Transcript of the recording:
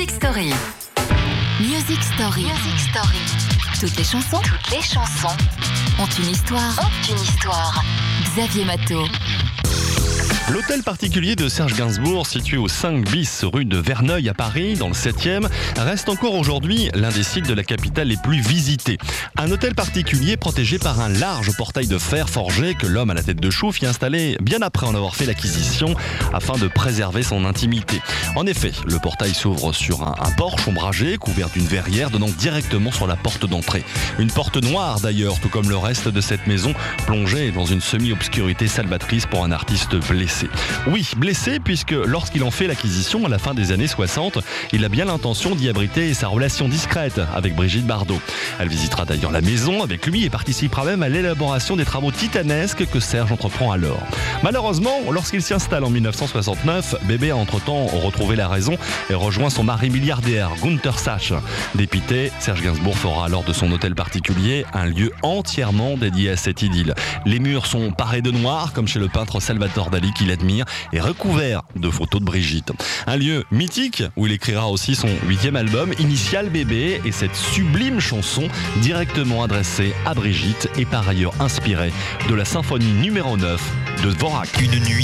Music Story. Music Story. Music Story. Toutes les chansons ont une histoire. Xavier Matteau. L'hôtel particulier de Serge Gainsbourg, situé au 5 bis rue de Verneuil à Paris, dans le 7e, reste encore aujourd'hui l'un des sites de la capitale les plus visités. Un hôtel particulier protégé par un large portail de fer forgé que l'homme à la tête de chouf y installait bien après en avoir fait l'acquisition, afin de préserver son intimité. En effet, le portail s'ouvre sur un porche ombragé couvert d'une verrière donnant directement sur la porte d'entrée. Une porte noire d'ailleurs, tout comme le reste de cette maison, plongée dans une semi-obscurité salvatrice pour un artiste blessé. Oui, blessé puisque lorsqu'il en fait l'acquisition à la fin des années 60, il a bien l'intention d'y abriter sa relation discrète avec Brigitte Bardot. Elle visitera d'ailleurs la maison avec lui et participera même à l'élaboration des travaux titanesques que Serge entreprend alors. Malheureusement, lorsqu'il s'y installe en 1969, Bébé a entre-temps retrouvé la raison et rejoint son mari milliardaire, Günther Sachs. Dépité, Serge Gainsbourg fera alors de son hôtel particulier un lieu entièrement dédié à cette idylle. Les murs sont parés de noir, comme chez le peintre Salvatore Dali qu'il admire, et recouvert de photos de Brigitte. Un lieu mythique où il écrira aussi son 8e album, Initial Bébé, et cette sublime chanson directement adressée à Brigitte et par ailleurs inspirée de la symphonie numéro 9 de Dvorak. Une nuit